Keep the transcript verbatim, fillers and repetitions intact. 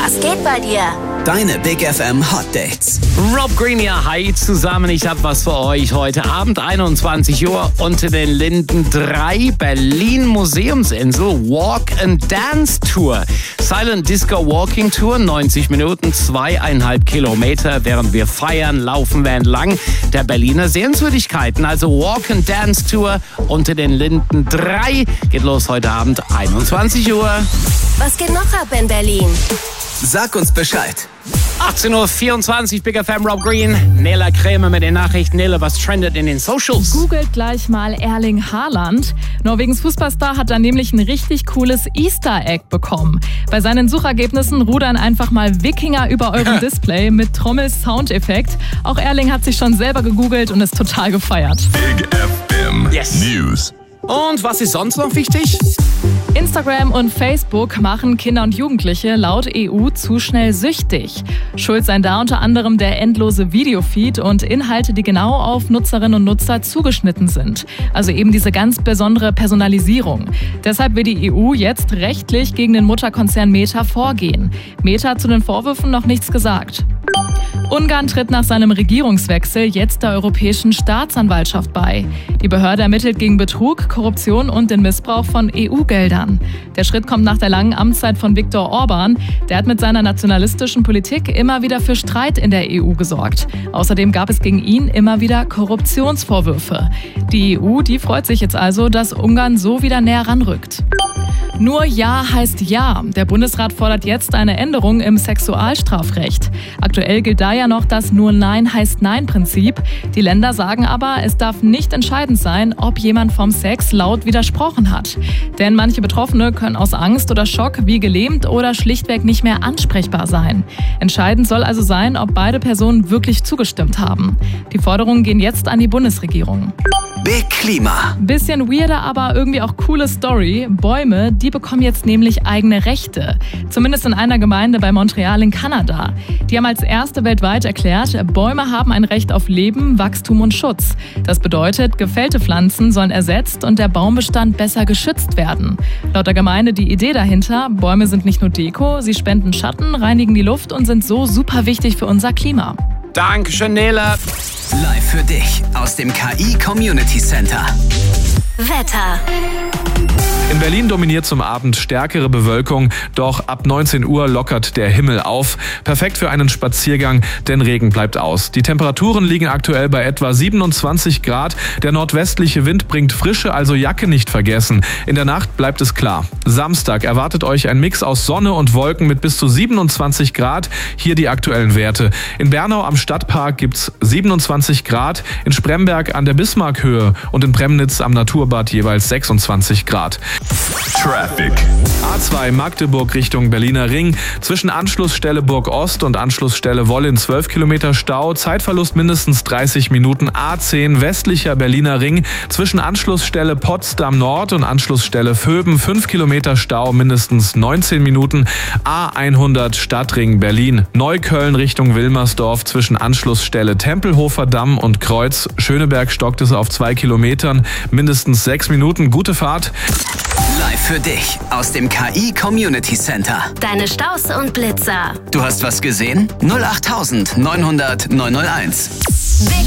Was geht bei dir? Deine Big F M Hot Dates. Rob Green, ja, hi zusammen. Ich hab was für euch heute Abend, einundzwanzig Uhr, unter den Linden drei, Berlin Museumsinsel, Walk and Dance Tour. Silent Disco Walking Tour, neunzig Minuten, zweieinhalb Kilometer, während wir feiern, laufen wir entlang der Berliner Sehenswürdigkeiten. Also Walk and Dance Tour unter den Linden drei, geht los heute Abend, einundzwanzig Uhr. Was geht noch ab in Berlin? Sag uns Bescheid. achtzehn Uhr vierundzwanzig, Big F M, Rob Green, Nela Krämer mit den Nachrichten. Nela, was trendet in den Socials? Googelt gleich mal Erling Haaland. Norwegens Fußballstar hat dann nämlich ein richtig cooles Easter Egg bekommen. Bei seinen Suchergebnissen rudern einfach mal Wikinger über eurem Display mit Trommel-Soundeffekt. Auch Erling hat sich schon selber gegoogelt und ist total gefeiert. Big F M Yes. News. Und was ist sonst noch wichtig? Instagram und Facebook machen Kinder und Jugendliche laut E U zu schnell süchtig. Schuld seien da unter anderem der endlose Videofeed und Inhalte, die genau auf Nutzerinnen und Nutzer zugeschnitten sind. Also eben diese ganz besondere Personalisierung. Deshalb will die E U jetzt rechtlich gegen den Mutterkonzern Meta vorgehen. Meta hat zu den Vorwürfen noch nichts gesagt. Ungarn tritt nach seinem Regierungswechsel jetzt der Europäischen Staatsanwaltschaft bei. Die Behörde ermittelt gegen Betrug, Korruption und den Missbrauch von E U-Geldern. Der Schritt kommt nach der langen Amtszeit von Viktor Orban. Der hat mit seiner nationalistischen Politik immer wieder für Streit in der E U gesorgt. Außerdem gab es gegen ihn immer wieder Korruptionsvorwürfe. Die E U, die freut sich jetzt also, dass Ungarn so wieder näher ranrückt. Nur Ja heißt Ja. Der Bundesrat fordert jetzt eine Änderung im Sexualstrafrecht. Aktuell gilt da ja noch das Nur Nein heißt Nein-Prinzip. Die Länder sagen aber, es darf nicht entscheidend sein, ob jemand vom Sex laut widersprochen hat. Denn manche Betroffene können aus Angst oder Schock wie gelähmt oder schlichtweg nicht mehr ansprechbar sein. Entscheidend soll also sein, ob beide Personen wirklich zugestimmt haben. Die Forderungen gehen jetzt an die Bundesregierung. Big Klima. Bisschen weirder, aber irgendwie auch coole Story. Bäume, die bekommen jetzt nämlich eigene Rechte. Zumindest in einer Gemeinde bei Montreal in Kanada. Die haben als erste weltweit erklärt, Bäume haben ein Recht auf Leben, Wachstum und Schutz. Das bedeutet, gefällte Pflanzen sollen ersetzt und der Baumbestand besser geschützt werden. Laut der Gemeinde die Idee dahinter, Bäume sind nicht nur Deko, sie spenden Schatten, reinigen die Luft und sind so super wichtig für unser Klima. Dankeschön, Nela. Live für dich aus dem K I Community Center. Wetter. In Berlin dominiert zum Abend stärkere Bewölkung, doch ab neunzehn Uhr lockert der Himmel auf. Perfekt für einen Spaziergang, denn Regen bleibt aus. Die Temperaturen liegen aktuell bei etwa siebenundzwanzig Grad. Der nordwestliche Wind bringt Frische, also Jacke nicht vergessen. In der Nacht bleibt es klar. Samstag erwartet euch ein Mix aus Sonne und Wolken mit bis zu siebenundzwanzig Grad. Hier die aktuellen Werte. In Bernau am Stadtpark gibt's siebenundzwanzig Grad, in Spremberg an der Bismarckhöhe und in Premnitz am Naturbad jeweils sechsundzwanzig Grad. Traffic. A zwei Magdeburg Richtung Berliner Ring. Zwischen Anschlussstelle Burg Ost und Anschlussstelle Wollin zwölf Kilometer Stau. Zeitverlust mindestens dreißig Minuten. A zehn westlicher Berliner Ring. Zwischen Anschlussstelle Potsdam Nord und Anschlussstelle Vöben fünf Kilometer Stau, mindestens neunzehn Minuten. A hundert Stadtring Berlin. Neukölln Richtung Wilmersdorf. Zwischen Anschlussstelle Tempelhofer Damm und Kreuz Schöneberg stockt es auf zwei Kilometern. Mindestens sechs Minuten. Gute Fahrt. Live für dich aus dem K I Community Center. Deine Staus und Blitzer. Du hast was gesehen? null acht neunhundert neunhunderteins. Big